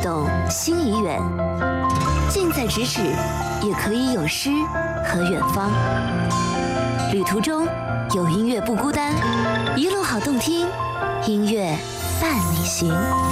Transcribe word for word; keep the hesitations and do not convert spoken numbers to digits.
动心已远，近在咫尺，也可以有诗和远方。旅途中有音乐不孤单，一路好动听，音乐伴你行。